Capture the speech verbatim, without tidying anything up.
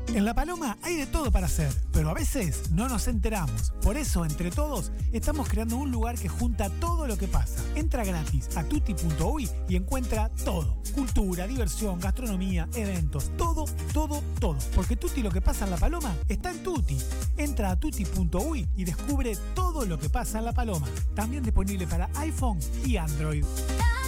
En La Paloma hay de todo para hacer, pero a veces no nos enteramos. Por eso, entre todos, estamos creando un lugar que junta todo lo que pasa. Entra gratis a tutti punto uy y encuentra todo. Cultura, diversión, gastronomía, eventos, todo, todo, todo. Porque Tutti lo que pasa en La Paloma está en Tutti. Entra a tutti punto uy y descubre todo lo que pasa en La Paloma. También disponible para iPhone y Android.